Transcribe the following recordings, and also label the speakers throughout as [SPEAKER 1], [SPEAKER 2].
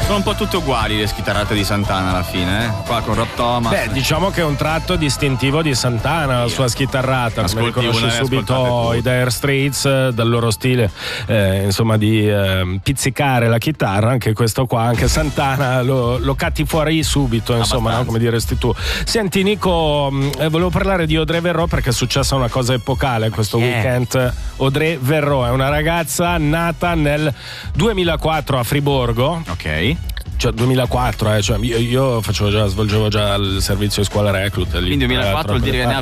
[SPEAKER 1] Sono un po' tutte uguali le schitarrate di Santana alla fine, Qua con Rob Thomas.
[SPEAKER 2] Beh, diciamo che è un tratto distintivo di Santana, la sua schitarrata, come riconosce subito i Dire Straits, dal loro stile insomma di pizzicare la chitarra. Anche questo qua, anche Santana lo catti fuori subito, insomma, no? Come diresti tu. Senti Nico, volevo parlare di Audrey Verreau perché è successa una cosa epocale questo weekend. Audrey Verreau è una ragazza nata nel 2004 a Friburgo.
[SPEAKER 1] Ok.
[SPEAKER 2] Cioè 2004, cioè io svolgevo già il servizio di scuola reclut lì.
[SPEAKER 1] Quindi 2004 vuol dire che ne ha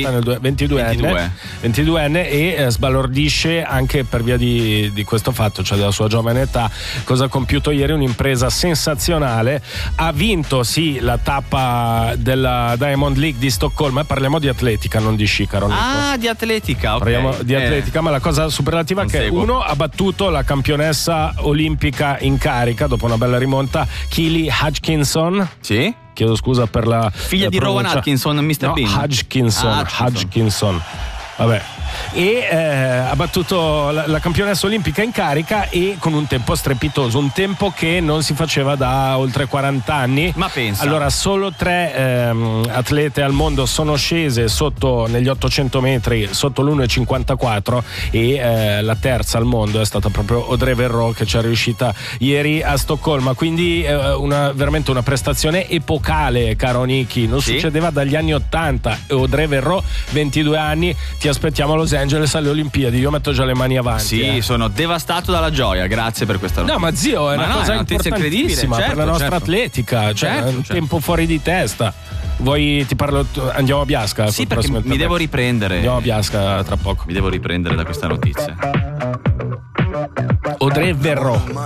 [SPEAKER 2] 22enne e sbalordisce anche per via di questo fatto, cioè della sua giovane età. Cosa ha compiuto ieri? Un'impresa sensazionale. Ha vinto sì la tappa della Diamond League di Stoccolma. Parliamo di atletica, non di sci, caro Nico.
[SPEAKER 1] Ah, di atletica, ok.
[SPEAKER 2] Parliamo di atletica, ma la cosa superlativa è che uno ha battuto la campionessa olimpica in carica dopo una bella rimonta, Keely Hutchinson.
[SPEAKER 1] Sì.
[SPEAKER 2] Chiedo scusa per la
[SPEAKER 1] figlia di Rowan Atkinson, Mr. Bean.
[SPEAKER 2] Hutchinson. Vabbè. E ha battuto la campionessa olimpica in carica e con un tempo strepitoso, un tempo che non si faceva da oltre 40 anni.
[SPEAKER 1] Ma pensa.
[SPEAKER 2] Allora, solo 3 atlete al mondo sono scese sotto, negli 800 metri sotto l'1,54 e la terza al mondo è stata proprio Audrey Verreau, che ci è riuscita ieri a Stoccolma. Quindi veramente una prestazione epocale, caro Nicky. Non succedeva dagli anni 80. Audrey Verreau, 22 anni, ti aspettiamo a Los Angeles alle Olimpiadi. Io metto già le mani avanti.
[SPEAKER 1] Sì, sono devastato dalla gioia, grazie per questa notizia.
[SPEAKER 2] No, ma zio, è una cosa importantissima per la nostra atletica, cioè un tempo fuori di testa. Vuoi ti parlo, andiamo a Biasca?
[SPEAKER 1] Sì, perché mi devo riprendere.
[SPEAKER 2] Andiamo a Biasca tra poco.
[SPEAKER 1] Mi devo riprendere da questa notizia.
[SPEAKER 2] Audrey Verreau.